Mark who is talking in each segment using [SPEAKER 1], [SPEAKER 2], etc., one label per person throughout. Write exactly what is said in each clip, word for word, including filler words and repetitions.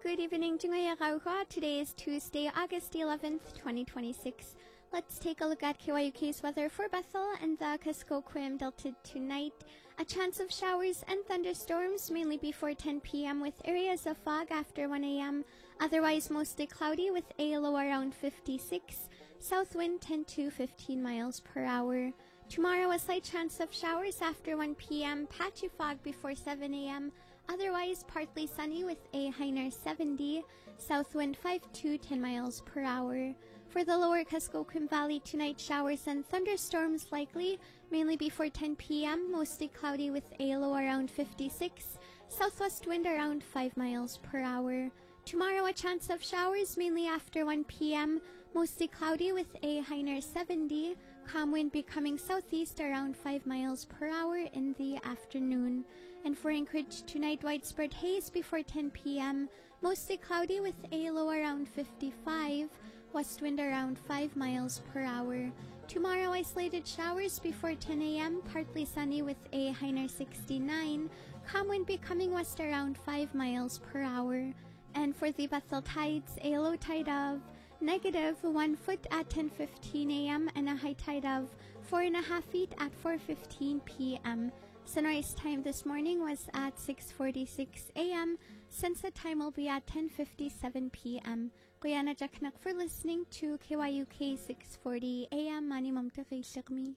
[SPEAKER 1] Good evening, Jungaya Rauha. Today is Tuesday, August eleventh, twenty twenty-six. Let's take a look at K Y U K's weather for Bethel and the Kuskokwim Delta tonight. A chance of showers and thunderstorms mainly before ten p.m. with areas of fog after one a.m. Otherwise mostly cloudy with a low around fifty-six. South wind ten to fifteen miles per hour. Tomorrow a slight chance of showers after one p.m. Patchy fog before seven a.m. Otherwise partly sunny with a high near seventy. South wind five to ten miles per hour. For the lower Kuskokwim Valley tonight, showers and thunderstorms likely, mainly before ten p.m. Mostly cloudy with a low around fifty-six. Southwest wind around five miles per hour. Tomorrow a chance of showers mainly after one p.m. Mostly cloudy with a high near seventy. Calm wind becoming southeast around five miles per hour in the afternoon. And for Anchorage tonight, widespread haze before ten p.m. Mostly cloudy with a low around fifty-five. West wind around five miles per hour. Tomorrow isolated showers before ten a.m. Partly sunny with a high near sixty-nine. Calm wind becoming west around five miles per hour. And for the Bethel tides, a low tide of negative one foot at ten fifteen a.m. and a high tide of four and a half feet at four fifteen p.m. Sunrise time this morning was at six forty-six a.m. Sunset time will be at ten fifty-seven p.m. Guyana Jaknak for listening to K Y U K six forty A M. Mani Mamta Shakmi.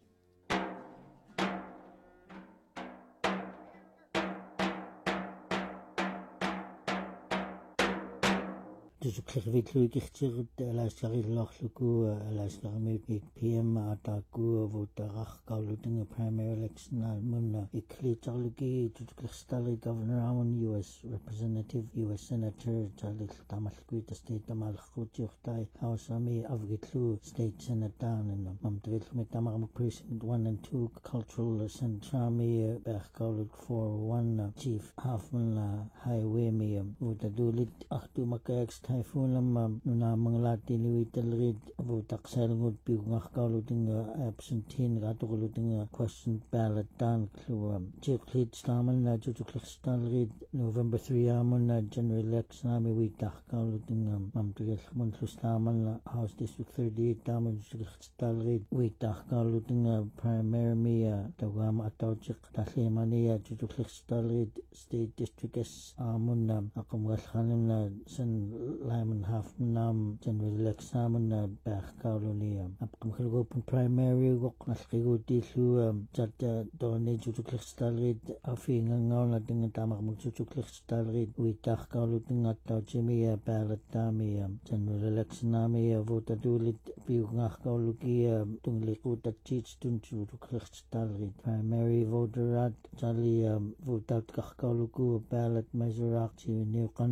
[SPEAKER 2] Tusuklevitlu kichtirut alaasarillorluku alaasarmiut P M ataaku votarach kaulutinga primary election almunna iklitarluki tusuklestali Governor Amun U S Representative U S Senator Charlie Tamalkuit State Tamalkutiurtai Hausami Avgitlu State Senator and Mamtvilmi Tamarmuk Precinct one and two Cultural Centrami Berkaulut four one Chief Halfman Highway Me Vutadulit Achtumaka Typhoon lam nuna manglati liwitalrid vutaqsalngut piungaqkauluting absentee gatuluting question ballot dan klu chiklit staman na chuchuklixtalrid November third amun na general election ami witaqkauluting mamtugel munlustaman House District thirty-eight amun chuchuklixtalrid witaqkauluting primary mi tawam atawchik tahlimania chuchuklixtalrid State District S amun na aqamgalkhanim na san Lyman half nam general election na berkaulunia apkam khulgopun primary wok nalqiguti lu chat doni chuchuklixtalrid afinga ngauna tinga tamak chuchuklixtalrid uitaqkaulutinga tawchimi ballot tami general election nami votadulit piungaqkauluki tungliquta chich tun chuchuklixtalrid primary voter at jali votat qaqkauluku ballot measure chi new